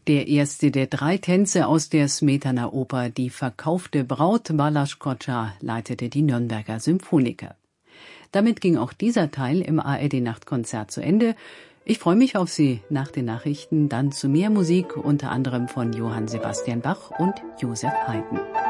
Der erste der 3 Tänze aus der Smetana-Oper »Die verkaufte Braut« Balázs Kocsa leitete die Nürnberger Symphoniker. Damit ging auch dieser Teil im ARD-Nachtkonzert zu Ende. Ich freue mich auf Sie nach den Nachrichten, dann zu mehr Musik, unter anderem von Johann Sebastian Bach und Joseph Haydn.